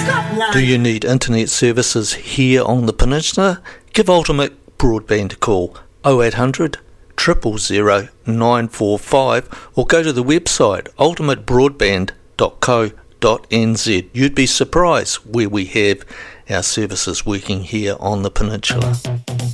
Do you need internet services here on the peninsula? Give Ultimate Broadband a call, 0800 000 945, or go to the website ultimatebroadband.co.nz. You'd be surprised where we have our services working here on the peninsula.